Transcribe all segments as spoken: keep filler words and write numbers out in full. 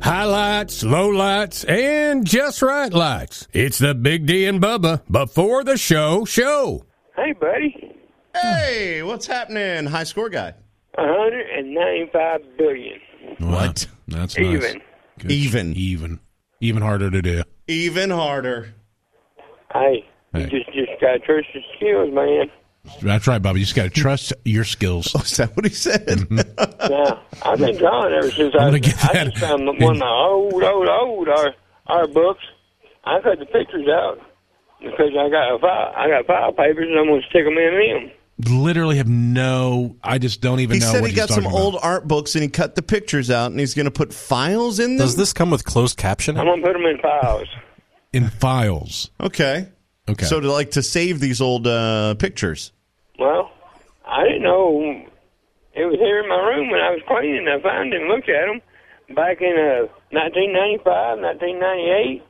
highlights, lowlights, and just right lights. It's the Big D and Bubba Before the Show show. Hey, buddy. Hey, what's happening, high score guy? one hundred ninety-five billion. What? That's nice. Even. Good. Even. Even. Even harder to do. Even harder. Hey, Hey. you just, just got to trust your skills, man. That's right, Bobby. You just got to trust your skills. Oh, is that what he said? Now, I've been drawing ever since I'm I, gonna get I that just found one of my old, old, old art, art books. I cut the pictures out because I got a file, I got file papers and I'm going to stick them in them. Literally have no. I just don't even He know said what he he's got some talking old about. art books and he cut the pictures out and he's going to put files in them? Does this come with closed captioning? I'm going to put them in files. In files. Okay. Okay. So to like to save these old uh, pictures. Well, I didn't know. It was here in my room when I was cleaning. I found it and looked at them back in uh, nineteen ninety-five, nineteen ninety-eight.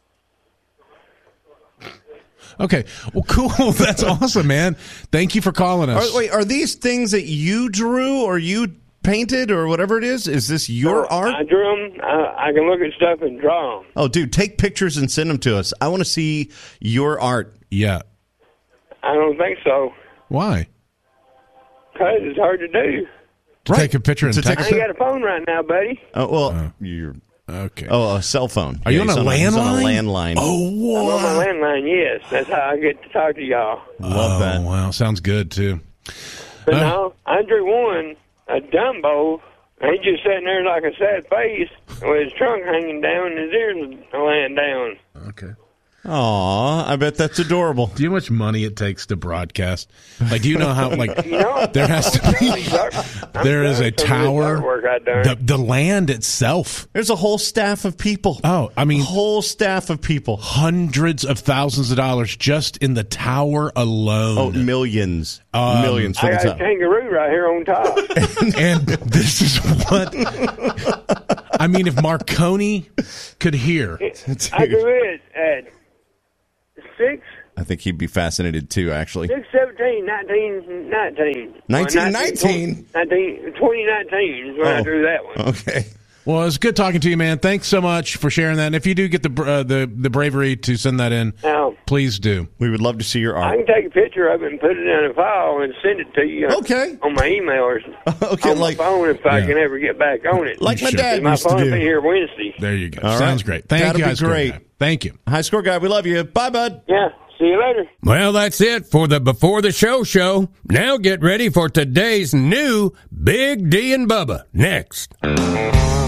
Okay. Well, cool. That's awesome, man. Thank you for calling us. Are, wait, are these things that you drew or you painted or whatever it is? Is this your I art? drew them. I, I can look at stuff and draw them. Oh, dude, take pictures and send them to us. I want to see your art. Yeah. I don't think so. Why? Because it's hard to do. To Right. take a picture and To take I text ain't it? got a phone right now, buddy. Oh, well, you're... Okay. Oh, a cell phone. Are you on he's a he's on a landline? landline. Oh, I'm on wow. my landline, yes. That's how I get to talk to y'all. Love oh, that. wow. Sounds good, too. But Uh. no, I drew one, a Dumbo, and he just sitting there like a sad face with his trunk hanging down and his ears laying down. Okay. Aw, I bet that's adorable. Do you know how much money it takes to broadcast? Like, do you know how, like, You know, there has to be, there is a tower, Work I done. the, the land itself. There's a whole staff of people. Oh, I A mean, whole staff of people. hundreds of thousands of dollars just in the tower alone. Oh, millions. Um, millions for I the got a top. kangaroo right here on top. And this is what, I mean, if Marconi could hear. I drew it at six, I think he'd be fascinated too, actually. six, seventeen, nineteen, nineteen. nineteen nineteen? nineteen, twenty nineteen is when I Oh. drew that one. Okay. Well, it's good talking to you, man. Thanks so much for sharing that. And if you do get the uh, the the bravery to send that in, Now, please do. We would love to see your I art. can take a picture of it and put it in a file and send it to you. Okay. On my email or Okay, on like my phone if I Yeah. can ever get back on it. like my Sure. dad my used to phone will do. be here Wednesday. There you go. All Sounds right. great. Thank That'll you, be High Score great. Guy. Thank you. High score guy, we love you. Bye, bud. Yeah. See you later. Well, that's it for the Before the Show show. Now get ready for today's new Big D and Bubba next.